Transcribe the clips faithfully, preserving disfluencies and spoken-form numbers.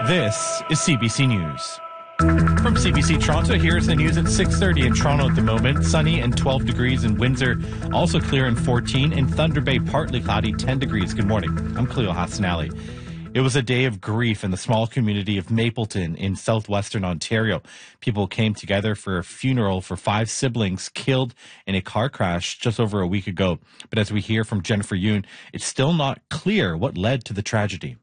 This is C B C News. From C B C Toronto, here's the news at six thirty in Toronto at the moment. Sunny and twelve degrees in Windsor. Also clear and fourteen. In Thunder Bay, partly cloudy, ten degrees. Good morning. I'm Cleo Hassanali. It was a day of grief in the small community of Mapleton in southwestern Ontario. People came together for a funeral for five siblings killed in a car crash just over a week ago. But as we hear from Jennifer Yoon, it's still not clear what led to the tragedy.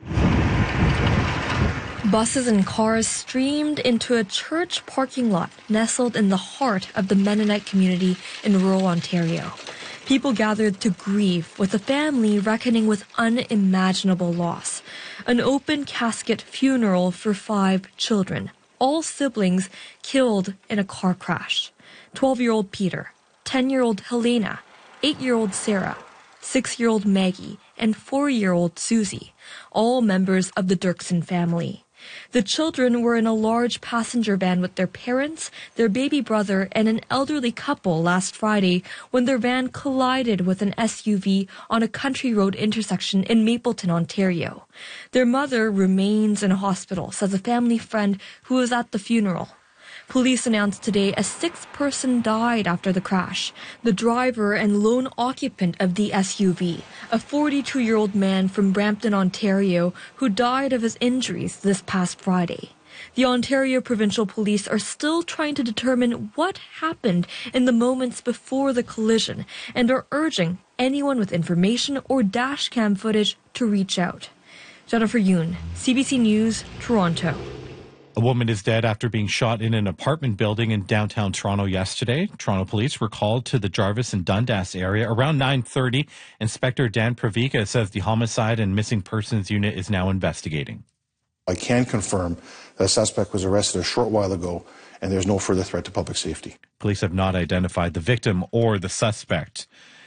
Buses and cars streamed into a church parking lot nestled in the heart of the Mennonite community in rural Ontario. People gathered to grieve, with the family reckoning with unimaginable loss. An open casket funeral for five children, all siblings killed in a car crash. twelve-year-old Peter, ten-year-old Helena, eight-year-old Sarah, six-year-old Maggie, and four-year-old Susie, all members of the Dirksen family. The children were in a large passenger van with their parents, their baby brother, and an elderly couple last Friday when their van collided with an S U V on a country road intersection in Mapleton, Ontario. Their mother remains in a hospital, says a family friend who was at the funeral. Police announced today a sixth person died after the crash. The driver and lone occupant of the S U V, a forty-two-year-old man from Brampton, Ontario, who died of his injuries this past Friday. The Ontario Provincial Police are still trying to determine what happened in the moments before the collision and are urging anyone with information or dash cam footage to reach out. Jennifer Yoon, C B C News, Toronto. A woman is dead after being shot in an apartment building in downtown Toronto yesterday. Toronto police were called to the Jarvis and Dundas area around nine thirty. Inspector Dan Pravika says the homicide and missing persons unit is now investigating. I can confirm that a suspect was arrested a short while ago and there's no further threat to public safety. Police have not identified the victim or the suspect.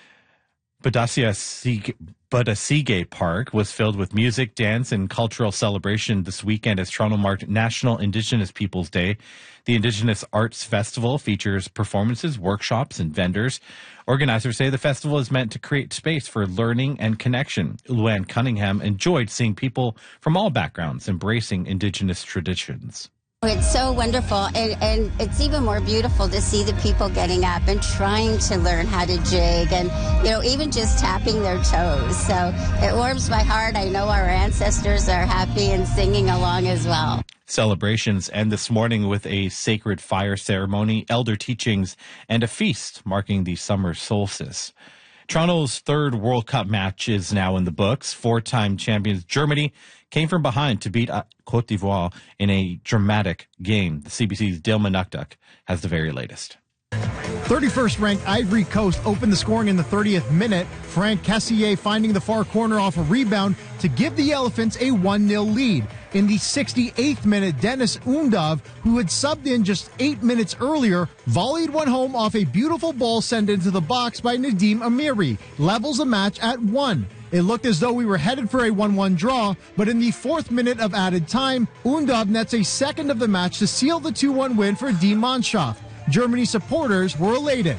Badasige Park was filled with music, dance, and cultural celebration this weekend as Toronto marked National Indigenous Peoples Day. The Indigenous Arts Festival features performances, workshops, and vendors. Organizers say the festival is meant to create space for learning and connection. Luann Cunningham enjoyed seeing people from all backgrounds embracing Indigenous traditions. It's so wonderful, and, and it's even more beautiful to see the people getting up and trying to learn how to jig and, you know, even just tapping their toes. So it warms my heart. I know our ancestors are happy and singing along as well. Celebrations end this morning with a sacred fire ceremony, elder teachings, and a feast marking the summer solstice. Toronto's third World Cup match is now in the books. Four-time champions Germany came from behind to beat Côte d'Ivoire in a dramatic game. The C B C's Dale Manukduk has the very latest. thirty-first ranked Ivory Coast opened the scoring in the thirtieth minute. Frank Cassier finding the far corner off a rebound to give the Elephants a one nil lead. In the sixty-eighth minute, Dennis Undav, who had subbed in just eight minutes earlier, volleyed one home off a beautiful ball sent into the box by Nadim Amiri, levels the match at one. It looked as though we were headed for a one one draw, but in the fourth minute of added time, Undav nets a second of the match to seal the two one win for Die Mannschaft. Germany supporters were elated.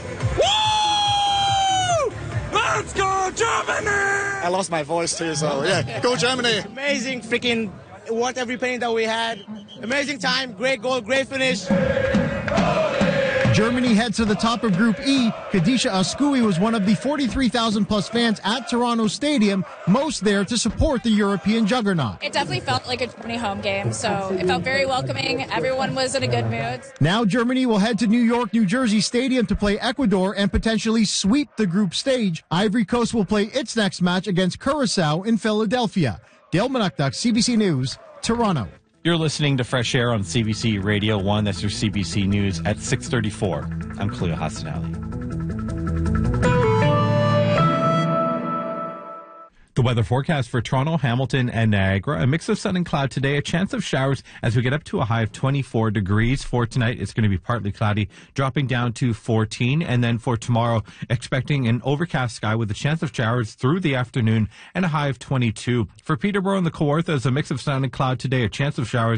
Woo! Let's go, Germany! I lost my voice too, so yeah, go Germany! Amazing, freaking worth every penny that we had. Amazing time, great goal, great finish. Germany heads to the top of Group E. Khadija Askoui was one of the forty-three thousand plus fans at Toronto Stadium, most there to support the European juggernaut. It definitely felt like a Germany home game, so it felt very welcoming. Everyone was in a good mood. Now Germany will head to New York, New Jersey Stadium to play Ecuador and potentially sweep the group stage. Ivory Coast will play its next match against Curacao in Philadelphia. Dale Manukduk, C B C News, Toronto. You're listening to Fresh Air on C B C Radio one. That's your C B C News at six thirty-four. I'm Cleo Hassanali. The weather forecast for Toronto, Hamilton, and Niagara. A mix of sun and cloud today. A chance of showers as we get up to a high of twenty-four degrees. For tonight, it's going to be partly cloudy, dropping down to fourteen. And then for tomorrow, expecting an overcast sky with a chance of showers through the afternoon and a high of twenty-two. For Peterborough and the Kawarthas, a mix of sun and cloud today. A chance of showers